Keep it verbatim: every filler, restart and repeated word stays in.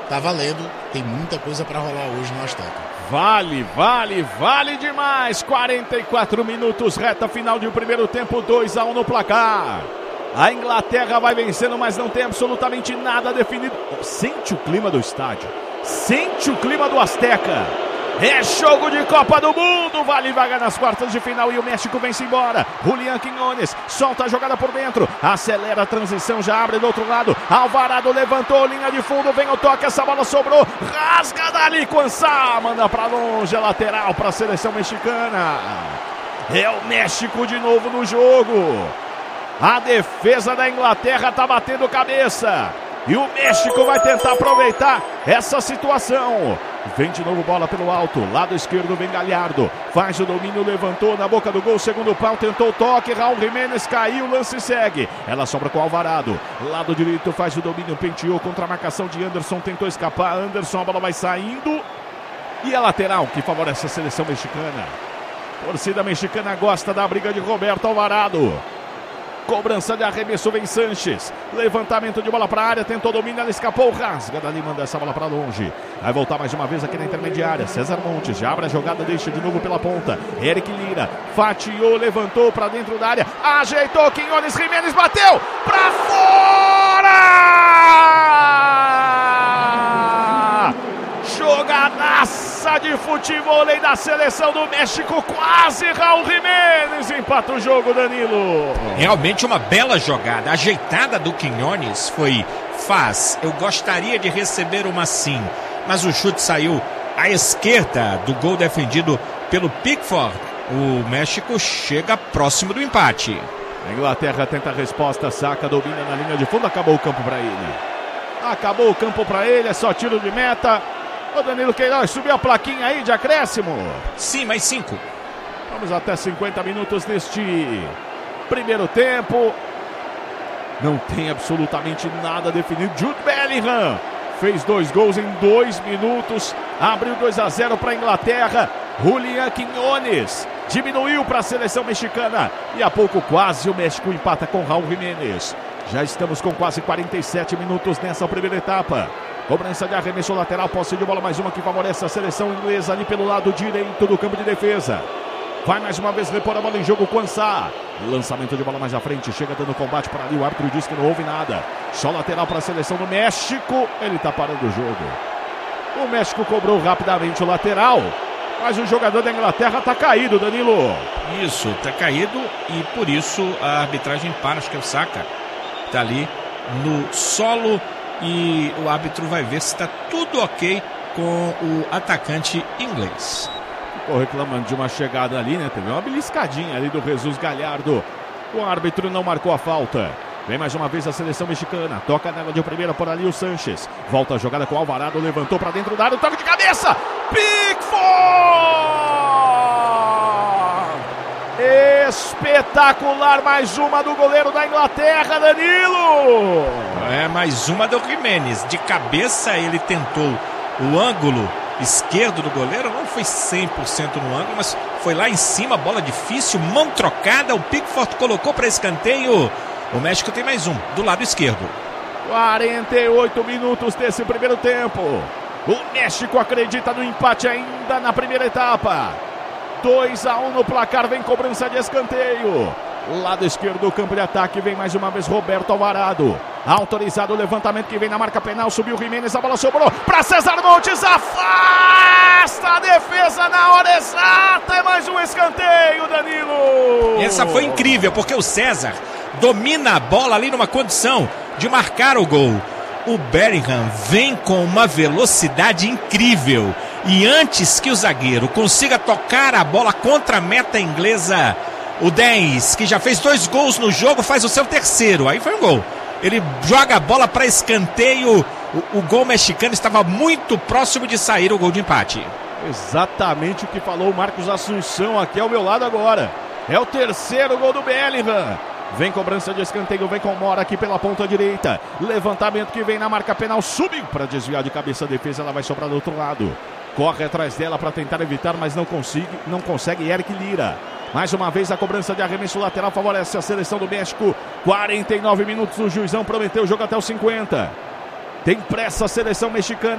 tá valendo, tem muita coisa para rolar hoje no Azteca. Vale, vale, vale demais. quarenta e quatro minutos, reta final de um primeiro tempo, dois a um no placar. A Inglaterra vai vencendo, mas não tem absolutamente nada definido. Sente o clima do estádio, sente o clima do Azteca. É jogo de Copa do Mundo, vale vaga nas quartas de final e o México vem-se embora. Julián Quiñones solta a jogada por dentro, acelera a transição, já abre do outro lado. Alvarado levantou, linha de fundo, vem o toque, essa bola sobrou, rasga dali, Cuansá, manda pra longe, a lateral para a seleção mexicana. É o México de novo no jogo. A defesa da Inglaterra tá batendo cabeça e o México vai tentar aproveitar essa situação. Vem de novo bola pelo alto, lado esquerdo vem Galhardo, faz o domínio, levantou na boca do gol, segundo pau, tentou o toque, Raul Jiménez caiu, lance segue, ela sobra com o Alvarado, lado direito faz o domínio, penteou contra a marcação de Anderson, tentou escapar, Anderson, a bola vai saindo e a lateral que favorece a seleção mexicana. A torcida mexicana gosta da briga de Roberto Alvarado. Cobrança de arremesso, vem Sanches. Levantamento de bola para a área, tentou domínio, ela escapou, rasga dali, manda essa bola para longe. Vai voltar mais uma vez aqui na intermediária. César Montes já abre a jogada, deixa de novo pela ponta. Eric Lira fatiou, levantou para dentro da área, ajeitou, Quiñones, Jiménez bateu para fora! Jogadaça de futevôlei da seleção do México, quase Raul Jiménez empata o jogo, Danilo. Realmente uma bela jogada, ajeitada do Quiñones foi faz. Eu gostaria de receber uma sim, mas o chute saiu à esquerda do gol defendido pelo Pickford. O México chega próximo do empate. A Inglaterra tenta a resposta, saca, domina na linha de fundo, acabou o campo para ele. Acabou o campo para ele, é só tiro de meta. Ô Danilo Queiroz, subiu a plaquinha aí de acréscimo? Sim, mais cinco. Vamos até cinquenta minutos neste primeiro tempo. Não tem absolutamente nada definido. Jude Bellingham fez dois gols em dois minutos. Abriu dois a zero para a Inglaterra. Julián Quiñones diminuiu para a seleção mexicana. E há pouco quase o México empata com Raul Jiménez. Já estamos com quase quarenta e sete minutos nessa primeira etapa. Cobrança de arremesso lateral, posse de bola, mais uma que favorece a seleção inglesa ali pelo lado direito do campo de defesa. Vai mais uma vez repor a bola em jogo, Cuansá. Lançamento de bola mais à frente, chega dando combate para ali, o árbitro diz que não houve nada. Só lateral para a seleção do México, ele está parando o jogo. O México cobrou rapidamente o lateral, mas o jogador da Inglaterra está caído, Danilo. Isso, está caído e por isso a arbitragem para, acho que é o Saka. Está ali no solo. E o árbitro vai ver se está tudo ok com o atacante inglês. Ficou reclamando de uma chegada ali, né? Teve uma beliscadinha ali do Jesus Galhardo. O árbitro não marcou a falta. Vem mais uma vez a seleção mexicana. Toca nela de primeira por ali o Sanches. Volta a jogada com o Alvarado. Levantou para dentro da área. Toque de cabeça. Pickford! Espetacular, mais uma do goleiro da Inglaterra, Danilo. É, mais uma do Jiménez. De cabeça ele tentou o ângulo esquerdo do goleiro. Não foi cem por cento no ângulo, mas foi lá em cima, bola difícil, mão trocada. O Pickford colocou para escanteio. O México tem mais um, do lado esquerdo. quarenta e oito minutos desse primeiro tempo. O México acredita no empate ainda na primeira etapa. dois a um no placar, vem cobrança de escanteio. Lado esquerdo do campo de ataque, vem mais uma vez Roberto Alvarado. Autorizado o levantamento que vem na marca penal, subiu o Jiménez, a bola sobrou para César Montes, afasta a defesa na hora exata, é mais um escanteio, Danilo. Essa foi incrível, porque o César domina a bola ali numa condição de marcar o gol. O Bellingham vem com uma velocidade incrível. E antes que o zagueiro consiga tocar a bola contra a meta inglesa, o dez, que já fez dois gols no jogo, faz o seu terceiro. Aí foi um gol. Ele joga a bola para escanteio. O, o gol mexicano estava muito próximo de sair, o gol de empate. Exatamente o que falou o Marcos Assunção aqui ao meu lado agora. É o terceiro gol do Bellingham. Vem cobrança de escanteio, vem com Mora aqui pela ponta direita. Levantamento que vem na marca penal, subiu para desviar de cabeça a defesa, ela vai sobrar do outro lado. Corre atrás dela para tentar evitar, mas não consegue, não consegue Eric Lira. Mais uma vez a cobrança de arremesso lateral favorece a seleção do México. quarenta e nove minutos, o juizão prometeu o jogo até os cinquenta. Tem pressa a seleção mexicana.